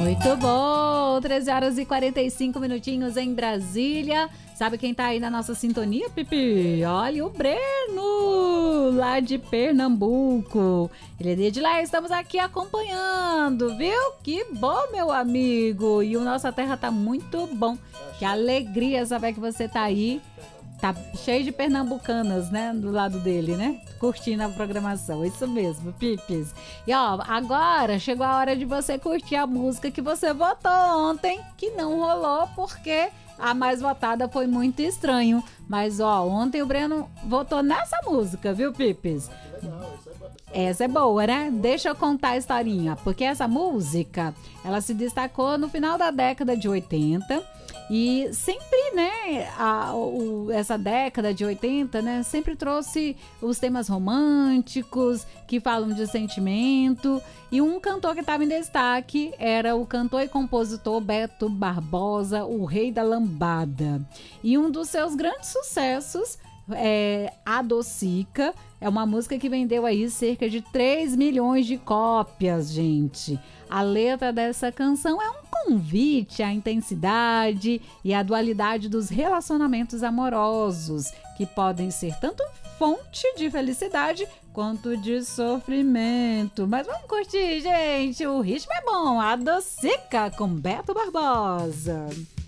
Muito bom, 13 horas e 45 minutinhos em Brasília. Sabe quem tá aí na nossa sintonia, Pipi? Olha, o Breno, lá de Pernambuco. Ele é de lá, estamos aqui acompanhando, viu? Que bom, meu amigo. E o Nossa Terra tá muito bom. Que alegria saber que você tá aí. Tá cheio de pernambucanas, né? Do lado dele, né? Curtindo a programação. Isso mesmo, Pipis. E ó, agora chegou a hora de você curtir a música que você votou ontem, que não rolou porque a mais votada foi Muito Estranho. Mas ó, ontem o Breno votou nessa música, viu, Pipis? Essa é boa, né? Deixa eu contar a historinha. Porque essa música, ela se destacou no final da década de 80. E sempre, né, essa década de 80, né, sempre trouxe os temas românticos, que falam de sentimento. E um cantor que estava em destaque era o cantor e compositor Beto Barbosa, o rei da lambada. E um dos seus grandes sucessos é Adocica. É uma música que vendeu aí cerca de 3 milhões de cópias, gente. A letra dessa canção é um convite à intensidade e à dualidade dos relacionamentos amorosos, que podem ser tanto fonte de felicidade quanto de sofrimento. Mas vamos curtir, gente! O ritmo é bom! Adocica com Beto Barbosa.